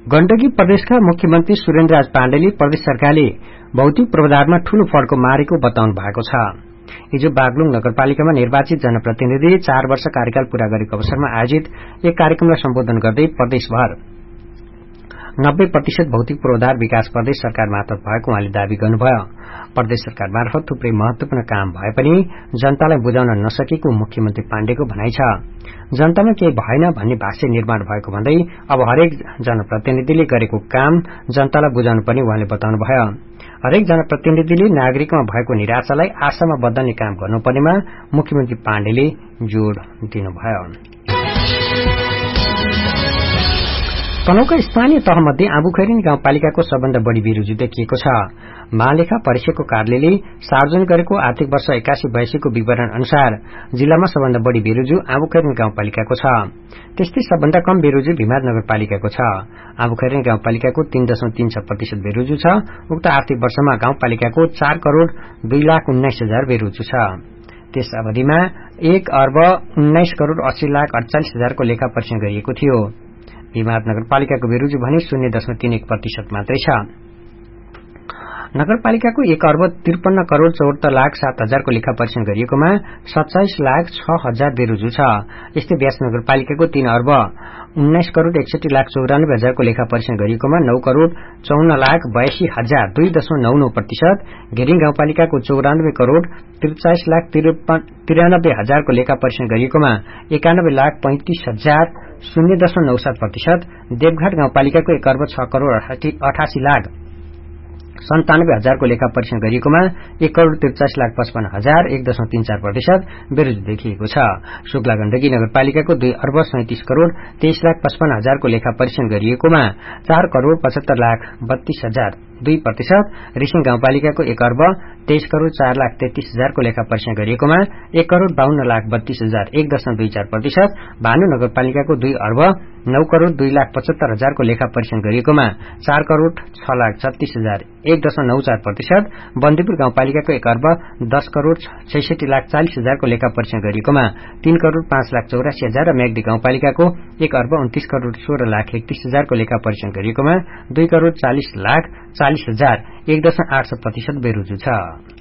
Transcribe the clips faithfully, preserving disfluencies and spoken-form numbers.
गण्डकी प्रदेशका मुख्यमन्त्री सुरेन्द्रराज पाण्डेले प्रदेश सरकारले भौतिक पूर्वाधारमा ठूलो फड्को मारेको बताउनु भएको छ। हिजो बागलुङ नगरपालिकामा निर्वाचित जनप्रतिनिधिले चार वर्ष कार्यकाल पूरा गरेको अवसरमा आयोजित एक कार्यक्रमलाई सम्बोधन गर्दै प्रदेशभर नब्बे प्रतिशत भौतिक पूर्वाधार विकास प्रदेश सरकार मार्फत भएको उहाँले दावी गर्नुभयो। प्रदेश सरकार मार्फत थुप्रै महत्वपूर्ण काम भए पनि जनतालाई बुझाउन नसकेको मुख्यमन्त्री पाण्डेको भनाइ छ। जनतामा केही भएन भन्ने भाष्य निर्माण भएको भन्दै अब हरेक जनप्रतिनिधिले गरेको काम जनतालाई बुझाउनु पर्ने उहाँले बताउनुभयो। हरेक जनप्रतिनिधिले नागरिकमा भएको निराशालाई आशामा बदल्ने काम गर्नुपर्नेमा मुख्यमन्त्री पाण्डेले जोड़ दिनुभयो। तनहुँका स्थानीय तहमध्ये आँबुखैरेनी गाउँपालिकाको सबभन्दा बढ़ी बेरोजी देखिएको छ। महालेखा परीक्षकको कार्यालयले सार्वजनिक गरेको आर्थिक वर्ष एकासी बयासीको विवरण अनुसार जिल्लामा सबभन्दा बढ़ी बेरोजु आँबुखैरेनी गाउँपालिकाको छ। त्यस्तै सबभन्दा कम बेरोजु भिमाद नगरपालिकाको छ। आँबुखैरेनी गाउँपालिकाको तीन दशमलव तीन छ प्रतिशत बेरोजु छ। उक्त आर्थिक वर्षमा गाउँपालिकाको चार करोड़ दुई लाख उन्नाइस हजार बेरोजु छ। त्यस अवधिमा एक अर्ब उन्नाइस करोड़ अस्सी लाख अड़चालिस हजारको लेखा परीक्षण गरिएको थियो। भिमाद नगरपालिकाको बेरोजु भने शून्य दशमलव तीन एक प्रतिशत मात्रै छ। नगरपालिकाको एक अर्ब त्रिपन्न करोड़ चौहत्तर लाख सात हजारको लेखा परीक्षण गरिएकोमा सत्ताइस लाख छ हजार बेरोजु छ। यस्तै व्यास नगरपालिकाको तीन अर्ब उन्नाइस करोड़ एकसठी लाख चौरानब्बे हजारको लेखा परीक्षण गरिएकोमा नौ करोड़ चौन्न लाख बयासी हजार दुई दशमलव नौ नौ प्रतिशत, घेरिङ गाउँपालिकाको चौरानब्बे करोड़ त्रिचालिस लाख तिरानब्बे हजारको लेखा परीक्षण गरिएकोमा एकानब्बे लाख पैंतिस हजार शून्य दशमलव नौ सात प्रतिशत, देवघाट गाउँपालिकाको एक अर्ब छ करोड़ अठासी लाख सन्तानब्बे हजारको लेखा परीक्षण गरिएकोमा एक करोड़ त्रिचालिस लाख पचपन्न हजार एक दशमलव तीन चार प्रतिशत बेरोजु देखिएको छ। शुक्ला गण्डकी नगरपालिकाको दुई अर्ब सैंतीस करोड़ तेइस लाख पचपन्न हजारको लेखा परीक्षण गरिएकोमा चार करोड़ पचहत्तर लाख बत्तीस हजार दुई प्रतिशत, रिसिङ गाउँपालिकाको एक अर्ब तेइस करोड़ चार लाख तेत्तीस हजारको लेखा परीक्षण गरिएकोमा एक करोड़ बाहन्न लाख बत्तीस हजार एक दशमलव दुई चार प्रतिशत, भानु नगरपालिकाको दुई अर्ब नौ करोड़ दुई लाख पचहत्तर हजारको लेखा परीक्षण गरिएकोमा चार करोड़ छ लाख छत्तीस हजार एक दशमलव नौ चार प्रतिशत, बन्दीपुर गाउँपालिकाको एक अर्ब दस करोड़ छैसठी लाख चालीस हजारको लेखा परीक्षण गरिएकोमा तीन करोड़ पाँच लाख चौरासी हजार र म्याग्दी गाउँपालिकाको एक अर्ब उन्तीस करोड़ सोह्र लाख एकतीस हजारको लेखा परीक्षण गरिएकोमा दुई करोड़ चालीस लाख चालीस हजार एक दशमलव आठ सय प्रतिशत बेरोजु छ।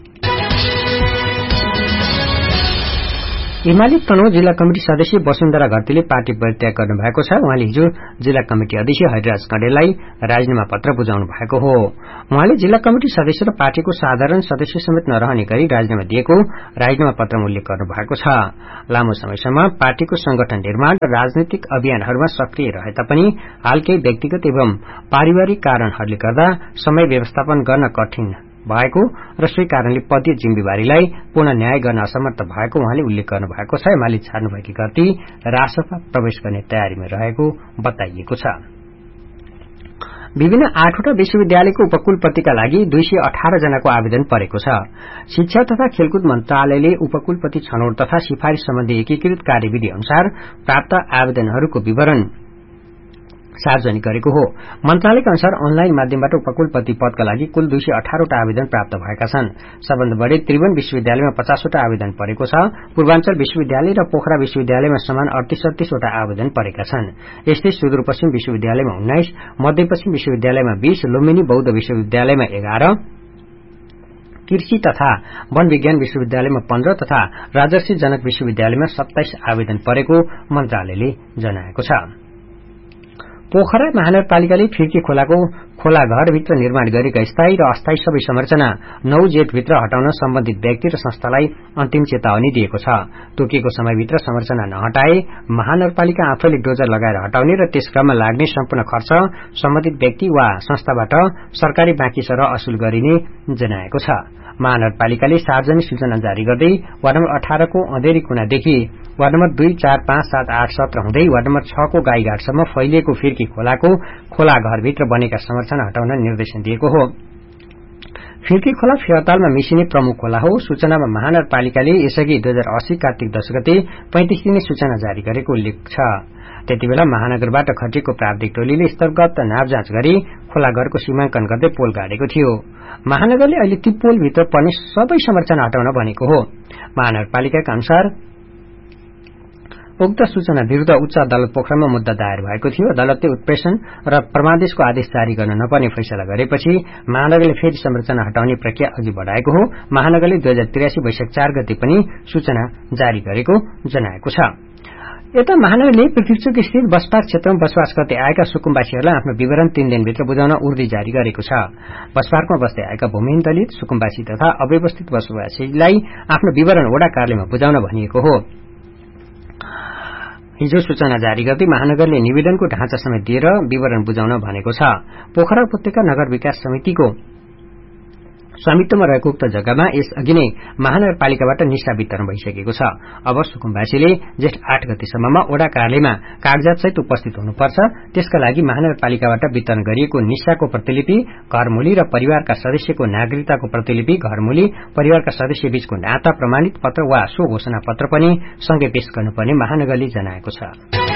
एमाले तनहुँ जिल्ला कमिटी सदस्य वसुन्धरा घरतीले पार्टी परित्याग गर्नु भएको छ। उहाँले हिजो जिल्ला कमिटी अध्यक्ष हरिराज कँडेललाई राजीनामा पत्र बुझाउनु भएको हो। उहाँले जिल्ला कमिटी सदस्य र पार्टीको साधारण सदस्य समेत नरहने गरी राजीनामा दिएको राजीनामा पत्रमा उल्लेख गर्नु भएको छ। लामो समयसम्म पार्टीको संगठन निर्माण र राजनैतिक अभियानहरूमा सक्रिय रहे तापनि हाल केही व्यक्तिगत एवं पारिवारिक कारणहरूले गर्दा समय व्यवस्थापन गर्न कठिन भएको र सोही कारणले पदीय जिम्मेवारीलाई पूर्ण न्याय गर्न असमर्थ भएको उहाँले उल्लेख गर्नु भएको छ। एमाले छाड्नुभएकी घरती रासपा प्रवेश गर्ने तयारीमा रहेको बताइएको छ। विभिन्न आठवटा विश्वविद्यालयको उपकुलपतिका लागि दुई सय अठारह जनाको आवेदन परेको छ। शिक्षा तथा खेलकुद मन्त्रालयले उपकुलपति छनौट तथा सिफारिश सम्बन्धी एकीकृत कार्यविधि अनुसार प्राप्त आवेदनहरूको विवरण सार्वजनिक गरेको हो। मन्त्रालयका अनुसार अनलाइन माध्यमबाट उपकुलपति पदका लागि कुल दुई सय अठारहवटा आवेदन प्राप्त भएका छन्। सबभन्दा बढ़ी त्रिभुवन विश्वविद्यालयमा पचासवटा आवेदन परेको छ। पूर्वाञ्चल विश्वविद्यालय र पोखरा विश्वविद्यालयमा समान अडतीस अडतीसवटा आवेदन परेका छन्। यस्तै सुदूरपश्चिम विश्वविद्यालयमा उन्नाइस, मध्यपश्चिम विश्वविद्यालयमा बीस, लुम्बिनी बौद्ध विश्वविद्यालयमा एघार, कृषि तथा वन विज्ञान विश्वविद्यालयमा पन्ध्र तथा राजर्षि जनक विश्वविद्यालयमा सत्ताइस आवेदन परेको मन्त्रालयले जनाएको छ। पोखरा महानगरपालिकाले फिर्की खोलाको खोला घरभित्र निर्माण गरेका स्थायी र अस्थायी सबै संरचना नौ जेठभित्र हटाउन सम्बन्धित व्यक्ति र संस्थालाई अन्तिम चेतावनी दिएको छ। तोकिएको समयभित्र संरचना नहटाए महानगरपालिका आफैले डोजर लगाएर हटाउने र त्यस क्रममा लाग्ने सम्पूर्ण खर्च सम्बन्धित व्यक्ति वा संस्थाबाट सरकारी बाँकी सरह असुल गरिने जनाएको छ। महानगरपालिकाले सार्वजनिक सूचना जारी गर्दै वार्ड नम्बर अठारको अँधेरी कुनादेखि वार्ड नम्बर दुई, चार, पाँच, सात, आठ, सत्र हुँदै वार्ड नम्बर छको गाईघाटसम्म फैलिएको फिर्की खोलाको खोला घरभित्र बनेका संरचना हटाउन निर्देशन दिएको हो। फिर्की खोला फेवातालमा मिसिने प्रमुख खोला हो। सूचनामा महानगरपालिकाले यसअघि दुई हजार अस्सी कार्तिक दश गते पैंतिस दिने सूचना जारी गरेको उल्लेख छ। त्यतिबेला महानगरबाट खटिएको प्राविधिक टोलीले स्तरगत नाप जाँच गरी खोला घरको सीमांकन गर्दै पोल गाडेको थियो। महानगरले अहिले ती पोलभित्र पर्ने सबै संरचना हटाउन भनेको हो। महानगरपालिकाका अनुसार उक्त सूचना विरूद्ध उच्च अदालत पोखरामा मुद्दा दायर भएको थियो। अदालतले उत्प्रेषण र परमादेशको आदेश जारी गर्न नपर्ने फैसला गरेपछि महानगरले फेरि संरचना हटाउने प्रक्रिया अघि बढ़ाएको हो। महानगरले दुई हजार त्रियासी वैशाख चार गते पनि सूचना जारी गरेको जनाएको छ। यता महानगरले पृथ्वीचोक स्थित बसपार्क क्षेत्रमा बसोबास गर्दै आएका सुकुम्बासीहरूलाई आफ्नो विवरण तीन दिनभित्र बुझाउन उर्दी जारी गरेको छ। बसपार्कमा बस्दै आएका भूमिहीन दलित सुकुम्बासी तथा अव्यवस्थित बसोबासीलाई आफ्नो विवरण वडा कार्यालयमा बुझाउन भनिएको हो। हिजो सूचना जारी गर्दै महानगरले निवेदनको ढाँचा समेत दिएर विवरण बुझाउन भनेको छ। पोखरा उपत्यका नगर विकास समितिको स्वामित्वमा रहेको उक्त जग्गामा यस अघि नै महानगरपालिकाबाट निशा वितरण भइसकेको छ। अब सुकुम्बासीले जेठ आठ गतेसम्ममा वडा कार्यालयमा कागजातसहित उपस्थित हुनुपर्छ। त्यसका लागि महानगरपालिकाबाट वितरण गरिएको निशाको प्रतिलिपि, घरमूली र परिवारका सदस्यको नागरिकताको प्रतिलिपि, घरमूली परिवारका सदस्य बीचको नाता प्रमाणित पत्र वा सो घोषणा पत्र पनि सँगै पेश गर्नुपर्ने महानगरले जनाएको छ।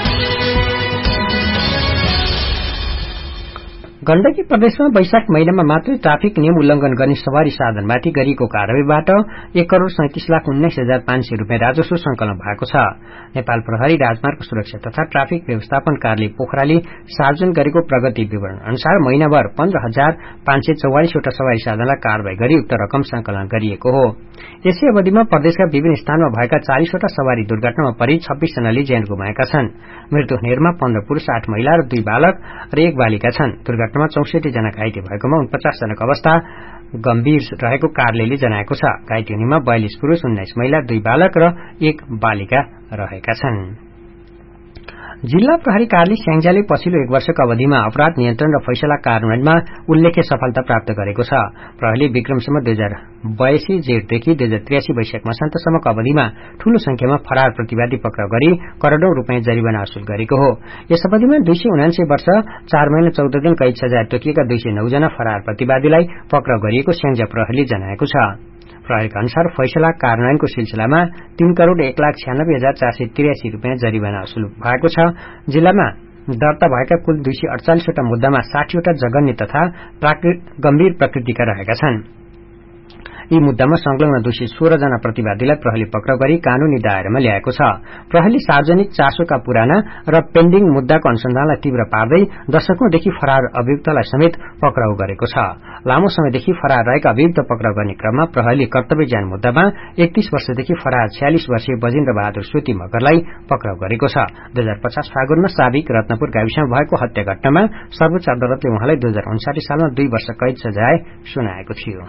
गण्डकी प्रदेशमा वैशाख महिनामा मात्रै ट्राफिक नियम उल्लंघन गर्ने सवारी साधनमाथि गरिएको कार्यवाहीबाट एक करोड़ सैंतिस लाख उन्नाइस हजार पाँच सय रूपियाँ राजस्व संकलन भएको छ। नेपाल प्रहरी राजमार्ग सुरक्षा तथा ट्राफिक व्यवस्थापन कार्यालय पोखराले सार्वजनिक गरेको प्रगति विवरण अनुसार महिनाभर पन्ध्र हजार पाँच सय चौवालिसवटा सवारी साधनलाई कार्यवाही गरी उक्त रकम संकलन गरिएको हो। यसै अवधिमा प्रदेशका विभिन्न स्थानमा भएका चालिसवटा सवारी दुर्घटनामा परि छब्बीस जनाले ज्यान गुमाएका छन्। मृत्यु हुनेहरूमा पन्ध्र पुरूष, आठ महिला र दुई बालक र एक बालिका छन्। दुर्घटनामा चौसठी जना घाइते भएकोमा उनपचास जनाको अवस्था गम्भीर रहेको कार्यालयले जनाएको छ। घाइते हुनेमा बयालिस पुरूष, उन्नाइस महिला, दुई बालक र एक बालिका रहेका छन्। जिल्ला प्रहरी कार्यालय स्याङ्जाले पछिल्लो एक वर्षको अवधिमा अपराध नियन्त्रण र फैसला कार्यान्वयनमा उल्लेख्य सफलता प्राप्त गरेको छ। प्रहरीले विक्रमसम्म दुई हजार बयासी जेठदेखि दुई हजार त्रियासी वैशाख मसान्तसम्मको अवधिमा ठूलो संख्यामा फरार प्रतिवादी पक्राउ गरी करोड़ौं रूपियाँ जरिवाना असुल गरेको हो। यस अवधिमा दुई सय उनान्सय वर्ष चार महिना चौध दिन कैद सजाय तोकिएका दुई सय नौ जना फरार प्रतिवादीलाई पक्राउ गरिएको स्याङ्जा प्रहरीले जनाएको छ। प्रहरीका अनुसार फैसला कार्यान्वयनको सिलसिलामा तीन करोड़ एक लाख छ्यानब्बे हजार चार सय त्रियासी रूपियाँ जरिवाना असुल भएको छ। जिल्लामा दर्ता भएका कुल दुई सय अड़चालिसवटा मुद्दामा साठीवटा जघन्य तथा गम्भीर प्रकृतिका रहेका छन्। यी मुद्दामा संलग्न दुई सय सोह्र जना प्रतिवादीलाई प्रहरीले पक्राउ गरी कानूनी दायरामा ल्याएको छ। प्रहरीले सार्वजनिक चासोका पुराना र पेन्डिङ मुद्दाको अनुसन्धानलाई तीव्र पार्दै दशकौंदेखि फरार अभियुक्तलाई समेत पक्राउ गरेको छ। लामो समयदेखि फरार रहेका अभियुक्त पक्राउ गर्ने क्रममा प्रहरीले कर्तव्य ज्यान मुद्दामा एकतीस वर्षदेखि फरार छयालिस वर्षीय बजेन्द्र बहादुर स्वेती मगरलाई पक्राउ गरेको छ। दुई हजार पचास फागुनमा साबिक रत्नपुर गाविसमा भएको हत्या घटनामा सर्वोच्च अदालतले उहाँलाई दुई हजार उन्साठी सालमा दुई वर्ष कैद सजाय सुनाएको थियो।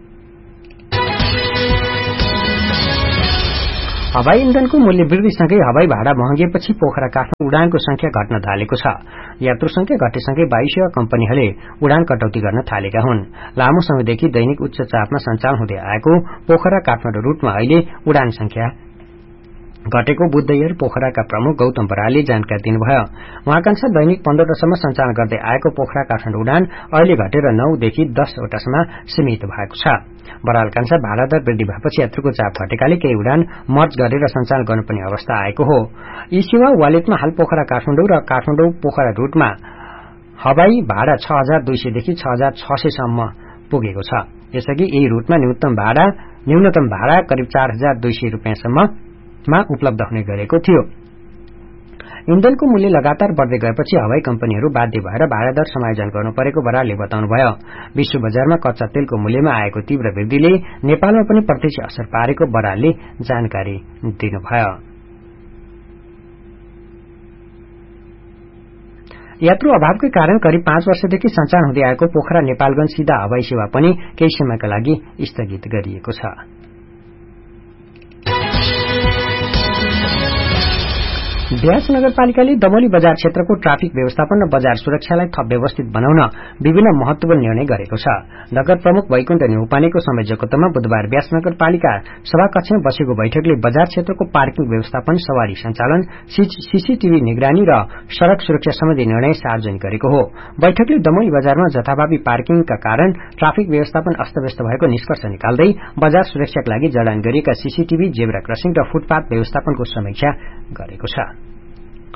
हवाई इन्धनको मूल्य वृद्धिसँगै हवाई भाडा महँगिएपछि पोखरा काठमाडौँ उडानको संख्या घट्न थालेको छ। यात्रु संख्या घटेसँगै वायु सेवा कम्पनीहरूले उडान कटौती गर्न थालेका हुन्। लामो समयदेखि दैनिक उच्च चापमा सञ्चालन हुँदै आएको पोखरा काठमाडौँ रूटमा अहिले उडान संख्या घटेको बुद्धय्यर पोखराका प्रमुख गौतम बरालले जानकारी दिनुभयो। उहाँका अनुसार दैनिक पन्ध्रवटासम्म सञ्चालन गर्दै आएको पोखरा काठमाडौँ उडान अहिले घटेर नौदेखि दसवटासम्म सीमित भएको छ। बरालका अनुसार भाडा दर वृद्धि भएपछि यात्रुको चाप घटेकाले केही उडान मर्ज गरेर सञ्चालन गर्नुपर्ने अवस्था आएको हो। यी सेवा वालेटमा हाल पोखरा काठमाडौँ र काठमाडौँ पोखरा रूटमा हवाई भाडा छ हजार दुई सयदेखि छ हजार छ सयसम्म पुगेको छ। यसअघि यही रूटमा न्यूनतम भाडा न्यूनतम भाडा करिब चार हजार दुई सय रूपियाँसम्म मा उपलब्ध हुने गरेको थियो। इन्धनको मूल्य लगातार बढ़दै गएपछि हवाई कम्पनीहरू बाध्य भएर भाडा दर समायोजन गर्नु परेको बरालले बताउनुभयो। विश्व बजारमा कच्चा तेलको मूल्यमा आएको तीव्र वृद्धिले नेपालमा पनि प्रत्यक्ष असर पारेको बरालले जानकारी दिनुभयो। यात्रु अभावकै कारण करिब पाँच वर्षदेखि सञ्चालन हुँदै आएको पोखरा नेपालगंज सीधा हवाई सेवा पनि केही समयका लागि स्थगित गरिएको छ। ब्यास नगरपालिकाले दमोली बजार क्षेत्रको ट्राफिक व्यवस्थापन र बजार सुरक्षालाई थप व्यवस्थित बनाउन विभिन्न महत्वपूर्ण निर्णय गरेको छ। नगर प्रमुख वैकुण्ठ न्यौपानेको संयोजकत्वमा बुधबार ब्यास नगरपालिका सभाकक्षमा बसेको बैठकले बजार क्षेत्रको पार्किङ व्यवस्थापन, सवारी सञ्चालन, सीसीटीभी निगरानी र सड़क सुरक्षा सम्बन्धी निर्णय सार्वजनिक गरेको हो। बैठकले दमोली बजारमा जथाभावी पार्किङका कारण ट्राफिक व्यवस्थापन अस्तव्यस्त भएको निष्कर्ष निकाल्दै बजार सुरक्षाका लागि जडान गरिएका सीसीटीभी, जेब्रा क्रसिङ र फुटपाथ व्यवस्थापनको समीक्षा गरेको छ।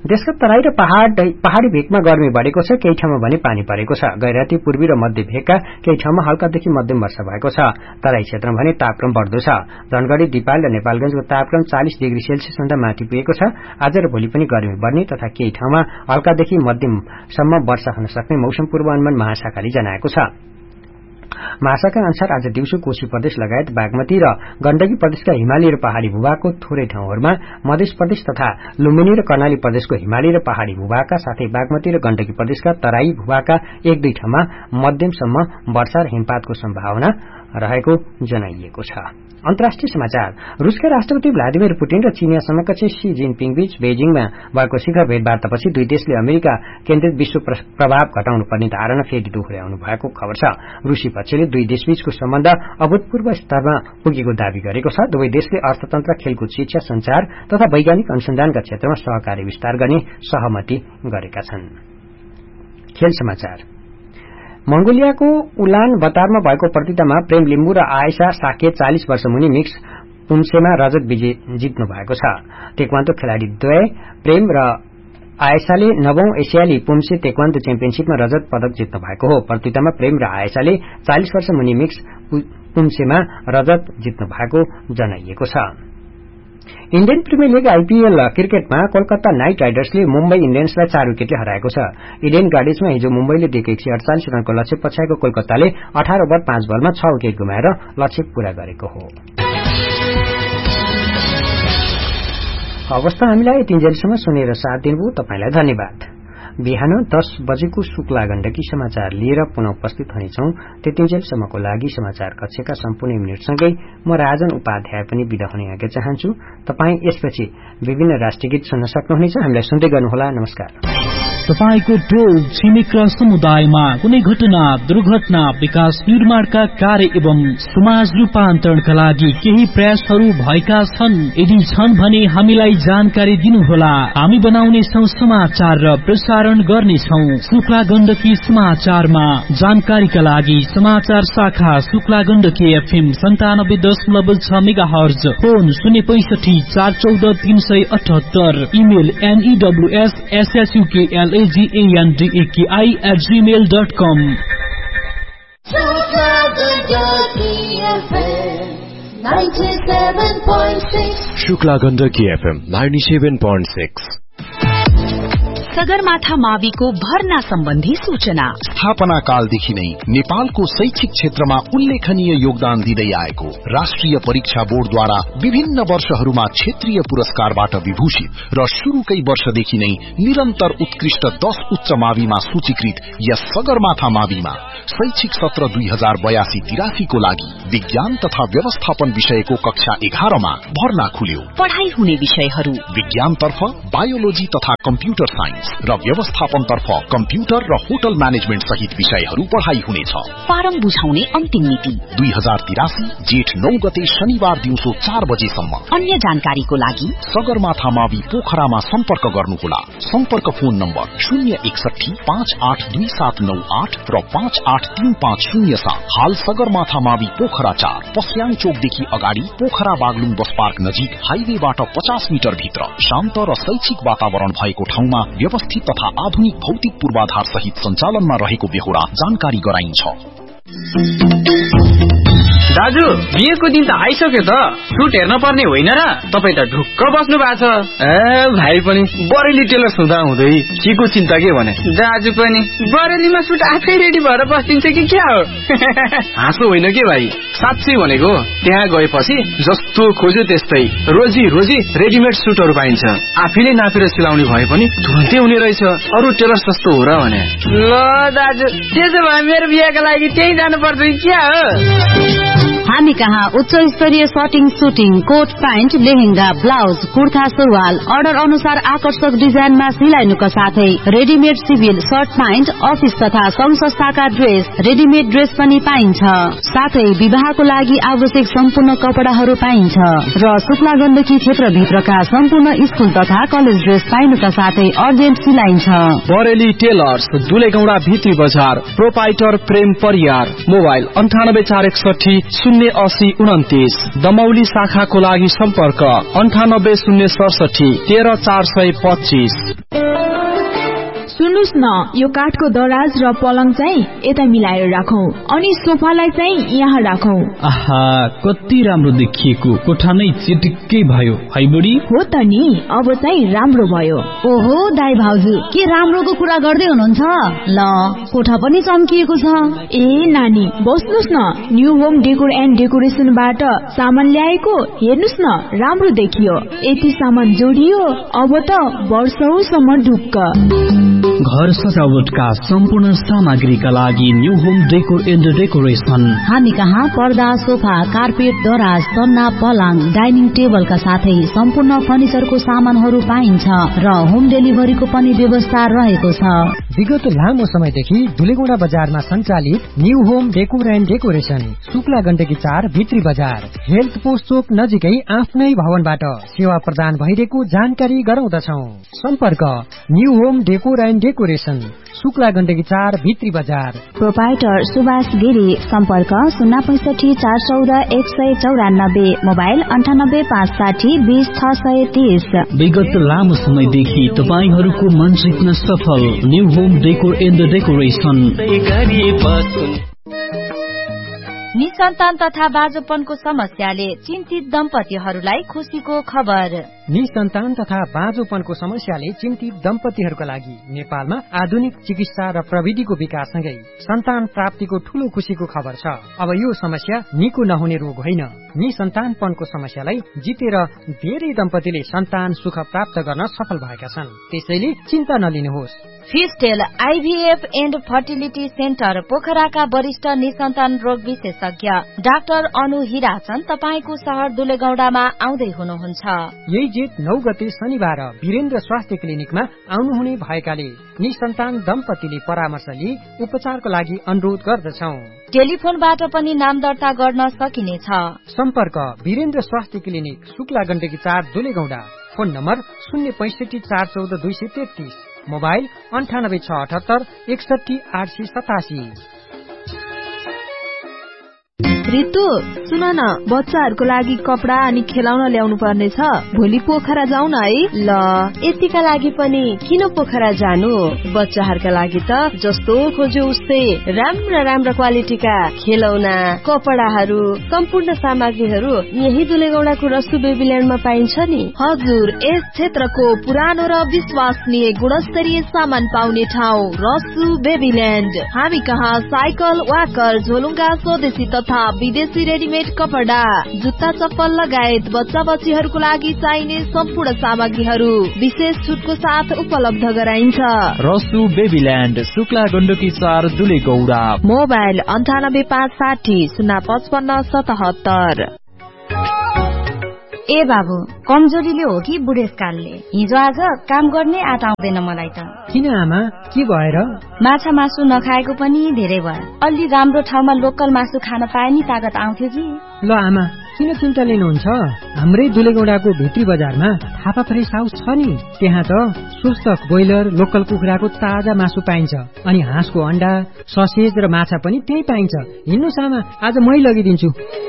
देशका तराई र पहाड़ी भेगमा गर्मी बढ़ेको छ, केही ठाउँमा भने पानी परेको छ। गैराती पूर्वी र मध्य भेगका केही ठाउँमा हल्कादेखि मध्यम वर्षा भएको छ। तराई क्षेत्रमा भने तापक्रम बढ्दो छ। धनगढ़ी, दिपाल र नेपालगंजको तापक्रम चालीस डिग्री सेल्सियस भन्दा माथि पुगेको छ। आज र भोलि पनि गर्मी बढ्ने तथा केही ठाउँमा हल्कादेखि मध्यमसम्म वर्षा हुन सक्ने मौसम पूर्वानुमान महाशाखाले जनाएको छ। महाशाखा अनुसार आज दिउँसो कोशी प्रदेश लगायत बागमती र गण्डकी प्रदेशका हिमाली र पहाड़ी भूभागको थोरै ठाउँहरूमा, मध्य प्रदेश तथा लुम्बिनी र कर्णाली प्रदेशको हिमाली र पहाड़ी भूभागका साथै बागमती र गण्डकी प्रदेशका तराई भूभागका एक दुई ठाउँमा मध्यमसम्म वर्षा र हिमपातको सम्भावना रहेको जनाइएको छ। अन्तर्राष्ट्रिय समाचार। रुसका राष्ट्रपति भ्लादिमिर पुटिन र चीनिया समकक्ष शी जिनपिङ बीच बेजिङमा भएको शिखर भेटवार्तापछि दुई देशले अमेरिका केन्द्रित विश्व प्रभाव घटाउनु पर्ने धारणा फेरि दोहोर्याउनु भएको खबर छ। रूसी पक्षले दुई देशबीचको सम्बन्ध अभूतपूर्व स्तरमा पुगेको दावी गरेको छ। दुवै देशले अर्थतन्त्र, खेलकुद, शिक्षा, संचार तथा वैज्ञानिक अनुसन्धानका क्षेत्रमा सहकार्य विस्तार गर्ने सहमति गरेका छन्। खेल समाचार। मंगोलियाको उलान बतारमा भएको प्रतियोगितामा प्रेम लिम्बू र आयशा साके चालीस वर्ष मुनि मिक्स पुम्सेमा रजत विजय जित्नु भएको छ। तेक्वान्दो खेलाड़ी द्वय प्रेम र आयशाले नवौं एसियाली पुम्से तेक्वान्दो च्याम्पियनशीपमा रजत पदक जित्नु भएको हो। प्रतियोगितामा प्रेम र आयशाले चालीस वर्ष मुनि मिक्स पुम्सेमा रजत जित्नु भएको जनाइएको छ। इण्डियन प्रिमियर लीग आईपीएल क्रिकेटमा कोलकाता नाइट राइडर्सले मुम्बई इण्डियन्सलाई चार विकेटले हराएको छ। इडेन गार्डन्समा हिजो मुम्बईले दिएको एक सय अडचालिस रनको लक्ष्य पछ्याएको कोलकाताले अठार ओभर पाँच बलमा छ विकेट गुमाएर लक्ष्य पूरा गरेको हो। अवस्था हामीलाई यतिन्जेलसम्म सुनेर साथ दिनुभयो, तपाईलाई धन्यवाद। बिहान दस बजेको शुक्ला गण्डकी समाचार लिएर पुनः उपस्थित हुनेछौं। त्यतिन्जेलसम्मको लागि समाचार कक्षका सम्पूर्ण युनिटसँगै म राजन उपाध्याय पनि बिदा हुने आज्ञा चाहन्छु। तपाई यसपछि विभिन्न राष्ट्रिय गीत सुन्न सक्नुहुनेछ। हामीलाई सुन्दै गर्नुहोला। नमस्कार। तपाईको टोल छिमेक र समुदायमा कुनै घटना, दुर्घटना, विकास निर्माणका कार्य एवं समाज रूपान्तरणका लागि केही प्रयासहरू भएका छन्? यदि छन् भने हामीलाई जानकारी दिनुहोला। हामी बनाउनेछौं समाचार र प्रसारण गर्नेछौं शुक्ला गण्डकी समाचारमा। जानकारीका लागि समाचार शाखा शुक्ला गण्डकी एफएम सन्तानब्बे दशमलव छ मेगा हर्ज, फोन शून्य पैंसठी चार चौध तीन सय अठहत्तर, email एनईडब्ल्यूएस एसएसयूकेएल L-A-G-A-N-D-A-K-I at gmail dot com. Shukla Gandaki F M ninety-seven point six. Sagarmatha माविको भर्ना सम्बन्धी सूचना। स्थापना कालदेखि नै नेपालको शैक्षिक क्षेत्रमा उल्लेखनीय योगदान दिँदै आएको राष्ट्रिय परीक्षा बोर्डद्वारा विभिन्न वर्षहरूमा क्षेत्रीय पुरस्कारबाट विभूषित र शुरूकै वर्षदेखि नै निरन्तर उत्कृष्ट दश उच्च माविमा सूचीकृत यस सगरमाथा माविमा शैक्षिक सत्र दुई हजार बयासी तिरासी को लागि विज्ञान तथा व्यवस्थापन विषयको कक्षा एघारमा भर्ना खुल्यो। पढ़ाई हुने विषयहरू विज्ञानतर्फ बायोलोजी तथा कम्प्युटर साइन्स र व्यवस्थापन तर्फ कम्प्युटर र होटल म्यानेजमेन्ट सहित विषयहरू पढ़ाई हुनेछ। फारम बुझाउने अन्तिम मिति दुई हजार तिरासी जेठ नौ गते शनिबार दिउँसो चार बजेसम्म। अन्य जानकारीको लागि सगरमाथा मावि पोखरामा सम्पर्क गर्नुहोला। सम्पर्क फोन नम्बर शून्य एकसठी पाँच आठ दुई सात नौ आठ र पाँच आठ तीन पाँच शून्य सात। हाल सगरमाथा मावि पोखरा चार पस्याङ चोकदेखि अगाडि पोखरा बागलुङ बस पार्क नजिक हाइवेबाट पचास मिटर भित्र शान्त र शैक्षिक वातावरण भएको ठाउँमा व्यवस्थित तथा आधुनिक भौतिक पूर्वाधार सहित सञ्चालनमा रहेको बेहोरा जानकारी गराइन्छ। दाजु बिहेको दिन त आइसक्यो त, सुट हेर्न पर्ने होइन र? तपाईँ त ढुक्क बस्नु भएको छ। ए भाइ पनि बरेली टेलर्स हुँदा हुँदै के को चिन्ता के भने? दाजु पनि बरेलीमा सुट आफै रेडी भएर बस्दिन्छ कि क्या हो? हाँसो होइन के भाइ, साँच्चै भनेको। त्यहाँ गएपछि जस्तो खोज्यो त्यस्तै रोजी रोजी रेडिमेड सुटहरू पाइन्छ। आफैले नापेर सिलाउने भए पनि तुरन्तै हुने रहेछ। अरू टेलर्स जस्तो हो र भने? ल दाजु त्यसो भए मेरो बिहेको लागि त्यही जानुपर्छ कि क्या हो? हामी कहाँ उच्च स्तरीय shirting, shooting, coat pant, lehenga, blouse, kurta, सुरुवाल अर्डर अनुसार आकर्षक डिजाइनमा सिलाइनुका साथै readymade civil short pant, office तथा संघ संस्थाका ड्रेस, रेडिमेड ड्रेस पनि पाइन्छ। साथै विवाहको लागि आवश्यक सम्पूर्ण कपडाहरू पाइन्छ र शुक्ला गण्डकी क्षेत्रभित्रका सम्पूर्ण स्कुल तथा कलेज ड्रेस पाइनुका साथै अर्जेन्ट सिलाइन्छ। बरेली टेलर्स, दुलेगौडा भित्री बजार, प्रोपाइटर प्रेम परियार। मोबाइल अन्ठानब्बे चार एकसठी शून्य शून्य अस्सी उन्तिस। दमौली शाखाको लागि सम्पर्क अन्ठानब्बे शून्य सडसठी तेह्र चार सय पच्चीस। सुन्नुस् न, यो काठको दराज र पलङ चाहिँ यता मिलाएर राखौं अनि सोफालाई चाहिँ यहाँ राखौं। आहा, कति राम्रो देखिएको, कोठा नै चिटिक्कै भयो है बुढी। हो त नि, अब चाहिँ राम्रो भयो। ओहो दाइ भाउजू, के राम्रोको कुरा गर्दै हुनुहुन्छ? ल, कोठा पनि चम्किएको छ। ए नानी, बस्नुस् न, न्यू होम डेकोर एन्ड डेकोरेसनबाट सामान ल्याएको, हेर्नुस् न, राम्रो देखियो। यति सामान जोडियो, अब त वर्षौसम्म ढुक्क। घर सजावटका सम्पूर्ण सामग्रीका लागि new home decor and decoration. हामी कहाँ पर्दा, सोफा, कार्पेट, दराज, सन्ना, पलङ, डाइनिङ टेबलका साथै सम्पूर्ण फर्निचरको सामानहरू पाइन्छ र होम डेलिभरीको पनि व्यवस्था रहेको छ। विगत लामो समयदेखि धुलेगौडा बजारमा सञ्चालित new home decor and decoration, Shukla Gandaki चार भित्री बजार, हेल्थ पोस्ट चोक नजिकै आफ्नै भवनबाट सेवा प्रदान भइरहेको जानकारी गराउँदछौ। सम्पर्क new home decor and decoration, Shukla Gandaki चार भित्री बजार। प्रोपाइटर सुभाष गिरी। सम्पर्क शून्य पैसठी चार चौध एक सय चौरानब्बे। मोबाइल अन्ठानब्बे पाँच साठी बीस छ सय तीस। विगत लामो समयदेखि तपाईहरूको मन जित्न सफल new home decor and decoration. निसन्तान तथा बाँझोपनको समस्याले चिन्तित दम्पतिहरूलाई खुसीको खबर। निसन्तान तथा बाँझोपनको समस्याले चिन्तित दम्पतिहरूका लागि नेपालमा आधुनिक चिकित्सा र प्रविधिको विकाससँगै सन्तान प्राप्तिको ठूलो खुशीको खबर छ। अब यो समस्या निको नहुने रोग होइन। निसन्तानपनको समस्यालाई जितेर धेरै दम्पतिले सन्तान सुख प्राप्त गर्न सफल भएका छन्। त्यसैले चिन्ता नलिनुहोस्। फिस्टेल आइभीएफ एन्ड फर्टिलिटी सेन्टर पोखराका वरिष्ठ निसन्तान रोग विशेषज्ञ डाक्टर अनु हिराचन तपाईको शहर दुलेगौडामा आउँदै हुनुहुन्छ। यही जेठ नौ गते शनिबार वीरेन्द्र स्वास्थ्य क्लिनिकमा आउनुहुने भएकाले निसन्तान दम्पतिले परामर्श लिई उपचारको लागि अनुरोध गर्दछौ। टेलिफोनबाट पनि नाम दर्ता गर्न सकिनेछ। सम्पर्क वीरेन्द्र स्वास्थ्य क्लिनिक, शुक्ला गण्डकी चार दुलेगौडा। फोन नम्बर शून्य पैसठी चार चौध दुई सय तेत्तीस। मोबाइल अन्ठानब्बे छ अठहत्तर एकसठी आठ सय सतासी। रितु सुन न, बच्चाहरूको लागि कपडा अनि खेलाउन ल्याउनु पर्ने छ। भोलि पोखरा जाउँ न है। ल, यतिका लागि पनि किन पोखरा जानु? बच्चाहरूका लागि त जस्तो खोज्यो उस्तै राम्रा राम्रा क्वालिटीका खेलौना, कपडाहरू, सम्पूर्ण सामग्रीहरू यही दुलेगौडाको रसु बेबील्यान्डमा पाइन्छ नि। हजुर, यस क्षेत्रको पुरानो र विश्वसनीय गुणस्तरीय सामान पाउने ठाउँ रसु बेबील्यान्ड। हामी कहाँ साइकल, वाकर, झोलुङ्गा, स्वदेशी तथा विदेशी रेडिमेड कपडा, जुत्ता, चप्पल लगायत बच्चा बच्चीहरूको लागि चाहिने सम्पूर्ण सामग्रीहरू विशेष छुटको साथ उपलब्ध गराइन्छ। रसु बेबील्यान्ड, शुक्ला गण्डकी चार दुलेगौडा। मोबाइल अन्ठानब्बे पाँच साठी शून्य पचपन्न सतहत्तर। ए बाबु, कमजोरीले हो कि बुढेसकालले? हिजो आज काम गर्ने आँट आउँदैन मलाई त। किन आमा, के भएर? माछा मासु नखाएको पनि धेरै भयो। अलि राम्रो ठाउँमा लोकल मासु खान पाए नि तागत आउँथ्यो कि। ल आमा, किन चिन्ता लिनुहुन्छ? हाम्रै दुलेगौडाको भित्री बजारमा थापा फ्रेस हाउस छ नि। त्यहाँ त स्वस्थ ब्रोइलर, लोकल कुखुराको ताजा मासु पाइन्छ अनि हाँसको अण्डा, ससेज र माछा पनि त्यही पाइन्छ। हिँड्नुस् आमा, आज मै लगिदिन्छु।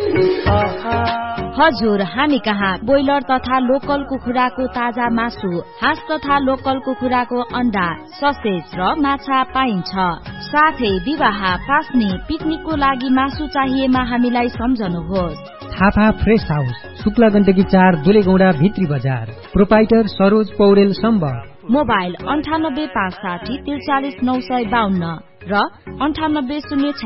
हजुर, हामी कहाँ ब्रोइलर तथा लोकल कुखुराको ताजा मासु, हाँस तथा लोकल कुखुराको अण्डा, ससेज र माछा पाइन्छ। साथै विवाह, फास्ने, पिकनिकको लागि मासु चाहिएमा हामीलाई सम्झनुहोस्। थापा फ्रेस हाउस, शुक्ला गण्डकी चार दुलेगौडा भित्री बजार। प्रोपाइटर सरोज पौडेल सम्बर। मोबाइल अन्ठानब्बे पाँच साठी त्रिचालिस नौ सय बाहन्न र अन्ठानब्बे शून्य